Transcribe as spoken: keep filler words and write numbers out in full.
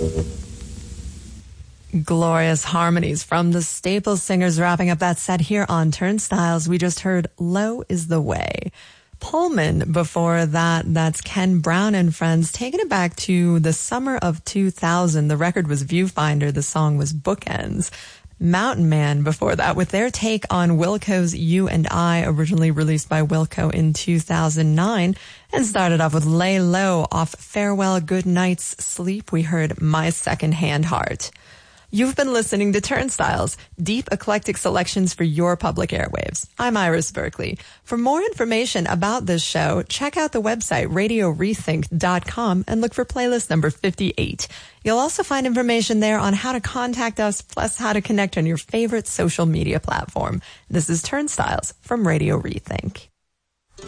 Glorious harmonies from the Staples Singers wrapping up that set here on Turnstiles. We just heard Low is the Way. Pullman before that, that's Ken Brown and Friends, taking it back to the summer of two thousand. The record was Viewfinder. The song was Bookends. Mountain Man before that with their take on Wilco's You and I, originally released by Wilco in two thousand nine, and started off with Lay Low off Farewell Good Night's Sleep. We heard My Second Hand Heart. You've been listening to Turnstiles, deep eclectic selections for your public airwaves. I'm Iris Berkeley. For more information about this show, check out the website radio rethink dot com and look for playlist number fifty-eight. You'll also find information there on how to contact us, plus how to connect on your favorite social media platform. This is Turnstiles from Radio Rethink.